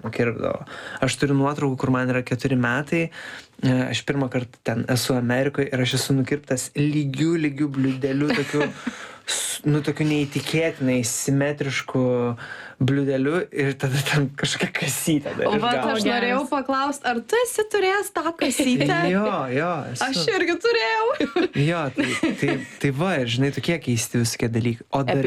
nukirpdavo. Aš turiu nuotraukų, kur man yra 4 metai, aš pirmą kartą ten esu Amerikoje ir aš esu nukirptas lygių bliudelių, tokiu neįtikėtinai simetrišku bliudeliu ir tada ten kažkokia kasytė dar O va, išgavo. aš norėjau paklausti, ar tu esi turėjęs tą kasytę? Jo, esu. Aš irgi turėjau. Jo, tai va, ir žinai, tokie keisti visokie dalykai.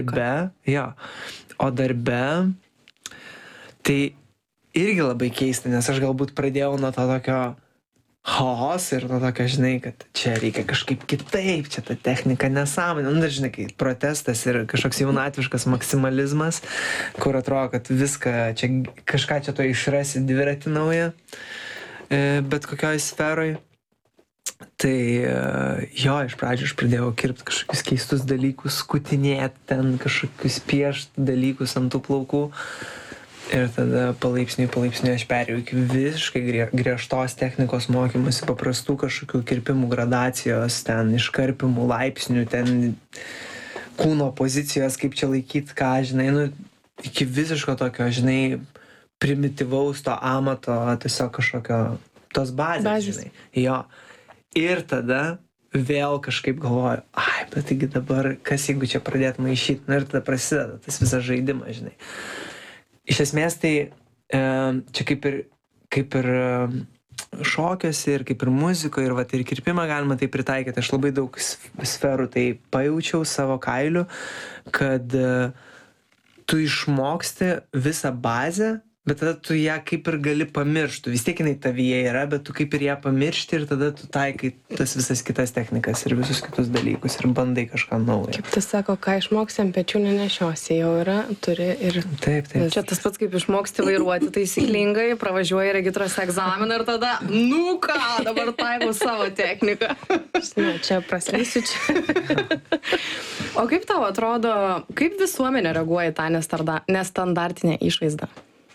O darbe, tai irgi labai keista, nes aš galbūt pradėjau nuo to tokio chaoso ir nuo tokio, žinai, kad čia reikia kažkaip kitaip, čia ta technika nesąmonė. Nu, žinai, kai protestas ir kažkoks jaunatviškas maksimalizmas, kur atrodo, kad viską, čia kažką čia to išrasi dviratį naują, bet kokioj sferoj. Tai jo, iš pradžių aš pradėjau kirpti kažkokius keistus dalykus, skutinėti ten kažkokius piešti dalykus ant tų plaukų. Ir tada palaipsniui aš perėjau iki visiškai griežtos technikos mokymosi, paprastų kažkokių kirpimų gradacijos, ten iškarpimų laipsnių, ten kūno pozicijos, kaip čia laikyti, ką, žinai, nu, iki visiško tokio, žinai, primityvaus to amato, tiesiog kažkokio, tos bazės, žinai. Jo. Ir tada vėl kažkaip galvoju, bet taigi dabar, kas jeigu čia pradėt maišyti, nu ir tada prasideda tas visas žaidimas, žinai. Iš esmės tai čia kaip ir šokiuose ir kaip ir muzikoje ir kirpimą galima tai pritaikyti. Aš labai daug sferų tai pajaučiau savo kailiu, kad tu išmoksti visą bazę, bet tada tu ją kaip ir gali pamiršti. Vis tiek jinai tavyje yra, bet tu kaip ir ją pamiršti ir tada tu taikai tas visas kitas technikas ir visus kitus dalykus ir bandai kažką naujo. Kaip tu sako, ką išmoksti ant pečių nenešiosi, jau yra, turi ir... Taip. Čia tas pats kaip išmoksti vairuoti taisyklingai, pravažiuoji regitros egzaminą ir tada, nu ką, dabar taikau savo techniką. Čia praslysiu čia. O kaip tau atrodo, kaip visuomenė reaguoja į tą nestandartinę išvaizdą?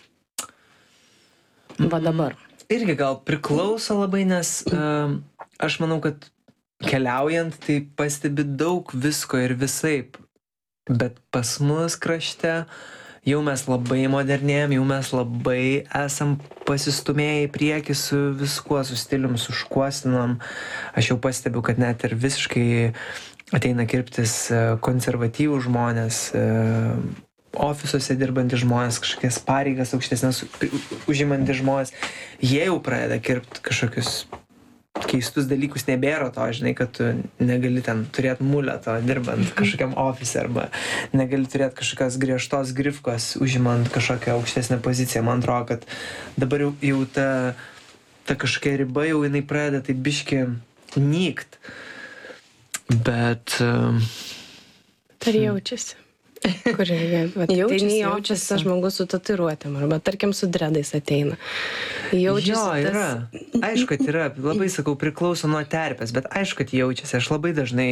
Va dabar. Irgi gal priklauso labai, nes aš manau, kad keliaujant tai pastebi daug visko ir visaip. Bet pas mus krašte jau mes labai modernėjam, jau mes labai esam pasistumėję į priekį su viskuo, su stilium, su šukuosenom. Aš jau pastebiu, kad net ir visiškai ateina kirptis konservatyvų žmonės, ofisuose dirbantys žmonės, kažkokias pareigas aukštesnės užimantys žmonės, jie jau pradeda kirpti kažkokius keistus dalykus, nebėra to, žinai, kad tu negali ten turėti muleto dirbant kažkokiam ofise arba negali turėti kažkokios griežtos grifkos užimant kažkokią aukštesnę poziciją. Man atrodo, kad dabar jau ta kažkokia riba jau jinai pradeda taip biški nykt. Bet... Tai jaučiasi. Kur jie, jaučiasi tas žmogus su tatuiruotėm, arba tarkim su dredais ateina. Jaučiasi jo, yra. Aišku, kad yra, labai sakau, priklauso nuo terpės, bet aišku, kad jaučiasi. Aš labai dažnai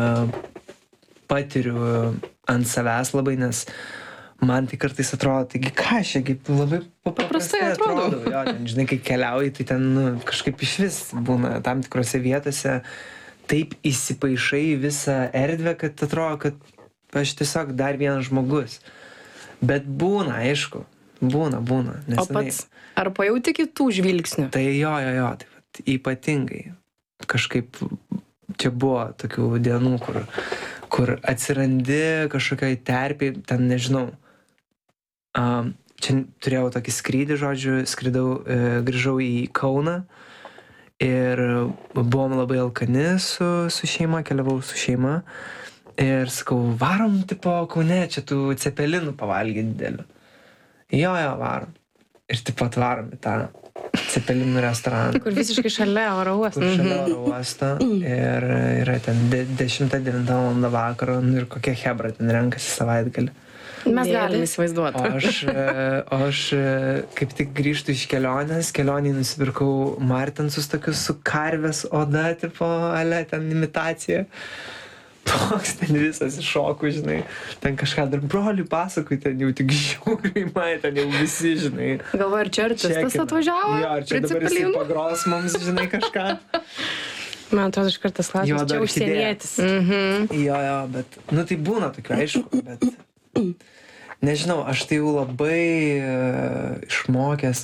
patiriu ant savęs labai, nes man tai kartais atrodo, taigi ką aš, labai paprastai atrodo. Jo, ten, žinai, kai keliauji, tai ten kažkaip iš vis būna tam tikrose vietose taip įsipaišai į visą erdvę, kad atrodo, kad aš tiesiog dar vienas žmogus. Bet būna, aišku, būna. O pats, ar pajauti kitų žvilgsnių? Tai jo, tai ypatingai. Kažkaip čia buvo tokių dienų, kur atsirandi kažkokioj terpėj, ten nežinau. Čia turėjau tokį skrydį, žodžiu, grįžau į Kauną ir buvom labai alkani su šeima, keliavau su šeima. Ir sakau, varom, tipo, Kaune, čia tų cepelinų pavalgyti didelių. Jo, varom. Ir tipo atvarom į tą cepelinų restoraną. Kur visiškai šalia oro uosto. Ir yra ten 10-9 val. Vakaro ir kokia hebra ten renkasi savaitgalį. Mes galime įsivaizduoti. O aš kaip tik grįžtu iš kelionėj nusipirkau martensus tokius su karvės oda, tipo, ten imitacija. Toks ten visas iššokų, žinai, ten kažką dar broliui pasakui, ten jau tik žiūri, ten jau visi, žinai. Galvoju, ar čia artistas atvažiavo? Jo, ar čia dabar jisai pagros mums, žinai, kažką. Man atrodo, iš kartas klausimas, čia užsienietis. Jo, bet, nu tai būna tokių, aišku, bet nežinau, aš tai jau labai išmokęs